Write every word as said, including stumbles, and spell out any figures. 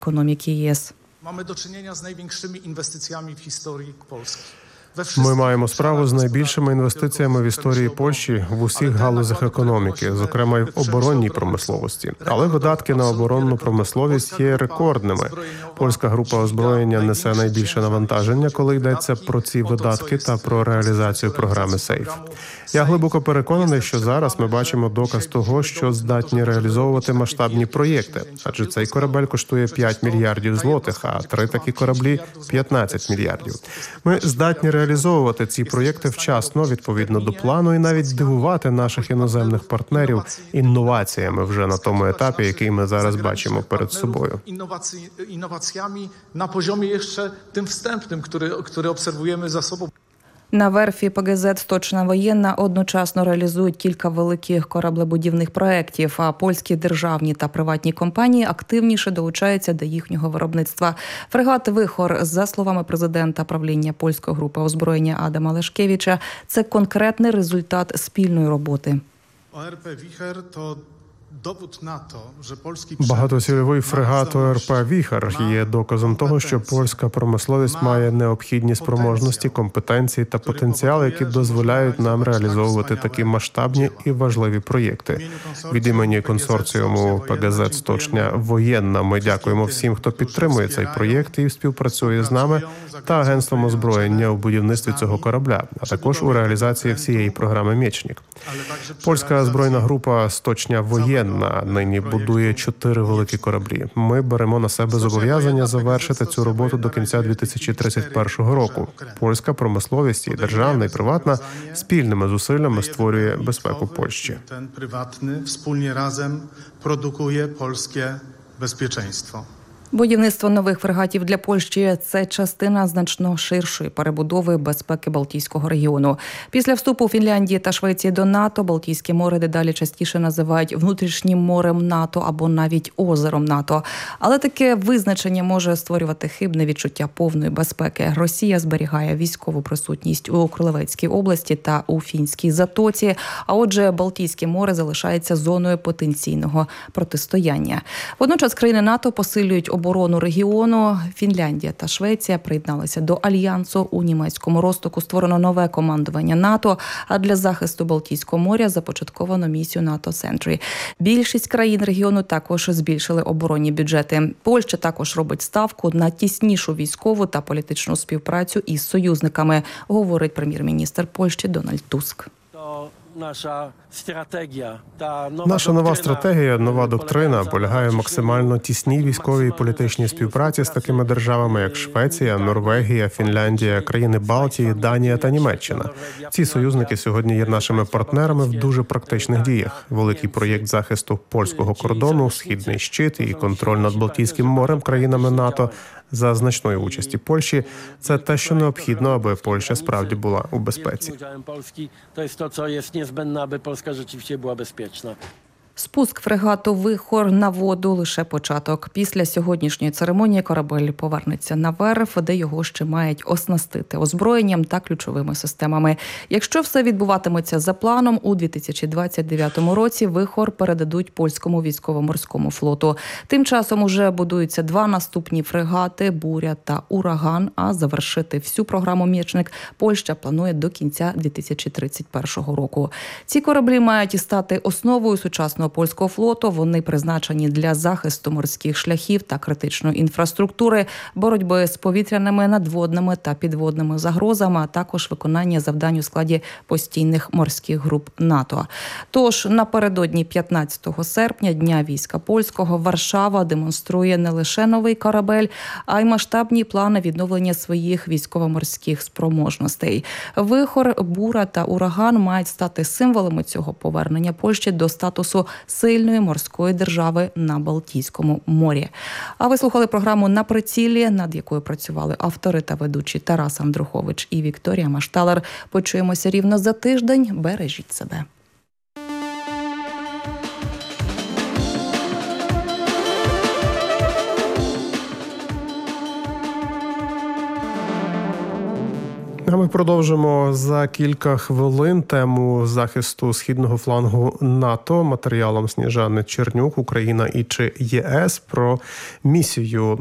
економіки ЄС. Mamy do czynienia z największymi inwestycjami w historii Polski. Ми маємо справу з найбільшими інвестиціями в історії Польщі в усіх галузях економіки, зокрема й в оборонній промисловості. Але видатки на оборонну промисловість є рекордними. Польська група озброєння несе найбільше навантаження, коли йдеться про ці видатки та про реалізацію програми «Сейф». Я глибоко переконаний, що зараз ми бачимо доказ того, що здатні реалізовувати масштабні проєкти. Адже цей корабель коштує п'ять мільярдів злотих, а три такі кораблі – п'ятнадцять мільярдів. Ми здатні реалізовувати ці проєкти вчасно, відповідно до плану, і навіть дивувати наших іноземних партнерів інноваціями вже на тому етапі, який ми зараз бачимо перед собою. Інноваціями на poziomie ще тим встępnym, który obserwujemy za sobą. На верфі ПГЗ «Сточна воєнна» одночасно реалізують кілька великих кораблебудівних проєктів, а польські державні та приватні компанії активніше долучаються до їхнього виробництва. Фрегат «Вихор», за словами президента правління польської групи озброєння Адама Лешкевича, це конкретний результат спільної роботи. ОРП «Віхер» – то довод на то, що польський Багатоцільовий фрегат ОРП «Віхер» є доказом того, що польська промисловість має необхідні спроможності, компетенції та потенціал, які дозволяють нам реалізовувати такі масштабні і важливі проєкти. Від імені консорціуму ПГЗ «Сточна воєнна» ми дякуємо всім, хто підтримує цей проєкт і співпрацює з нами та агентством озброєння у будівництві цього корабля, а також у реалізації всієї програми «Мєчнік». Польська збройна група «Сточна воєнна» нині будує чотири великі кораблі. Ми беремо на себе зобов'язання завершити цю роботу до кінця дві тисячі тридцять першого року. Польська промисловість, і державна, і приватна, спільними зусиллями створює безпеку Польщі. Ten prywatny wspólnie razem produkuje polskie bezpieczeństwo. Будівництво нових фрегатів для Польщі – це частина значно ширшої перебудови безпеки Балтійського регіону. Після вступу Фінляндії та Швеції до НАТО Балтійське море дедалі частіше називають внутрішнім морем НАТО або навіть озером НАТО. Але таке визначення може створювати хибне відчуття повної безпеки. Росія зберігає військову присутність у Кролевецькій області та у Фінській затоці, а отже Балтійське море залишається зоною потенційного протистояння. Водночас країни НАТО посилюють оборону регіону. Фінляндія та Швеція приєдналися до альянсу. У німецькому Ростоку створено нове командування НАТО, а для захисту Балтійського моря започатковано місію НАТО Сентрі. Більшість країн регіону також збільшили оборонні бюджети. Польща також робить ставку на тіснішу військову та політичну співпрацю із союзниками, говорить прем'єр-міністр Польщі Дональд Туск. Наша стратегія та Наша нова стратегія, нова доктрина полягає в максимально тісній військовій і політичній співпраці з такими державами, як Швеція, Норвегія, Фінляндія, країни Балтії, Данія та Німеччина. Ці союзники сьогодні є нашими партнерами в дуже практичних діях. Великий проєкт захисту польського кордону, східний щит і контроль над Балтійським морем країнами НАТО за значної участі Польщі – це те, що необхідно, аби Польща справді була у безпеці. To jest to, co jest niezbędne, aby Polska rzeczywiście była bezpieczna. Спуск фрегату «Вихор» на воду – лише початок. Після сьогоднішньої церемонії корабель повернеться на верф, де його ще мають оснастити озброєнням та ключовими системами. Якщо все відбуватиметься за планом, у дві тисячі двадцять дев'ятому році «Вихор» передадуть польському військово-морському флоту. Тим часом уже будуються два наступні фрегати «Буря» та «Ураган», а завершити всю програму «Мєчник» Польща планує до кінця дві тисячі тридцять першого року. Ці кораблі мають стати основою сучасного польського флоту. Вони призначені для захисту морських шляхів та критичної інфраструктури, боротьби з повітряними, надводними та підводними загрозами, а також виконання завдань у складі постійних морських груп НАТО. Тож напередодні п'ятнадцятого серпня, Дня війська польського, Варшава демонструє не лише новий корабель, а й масштабні плани відновлення своїх військово-морських спроможностей. «Вихор», «Бура» та «Ураган» мають стати символами цього повернення Польщі до статусу сильної морської держави на Балтійському морі. А ви слухали програму «На прицілі», над якою працювали автори та ведучі Тарас Андрухович і Вікторія Машталер. Почуємося рівно за тиждень. Бережіть себе. А ми продовжимо за кілька хвилин тему захисту східного флангу НАТО матеріалом Сніжани Чернюк, Україна і чи ЄС про місію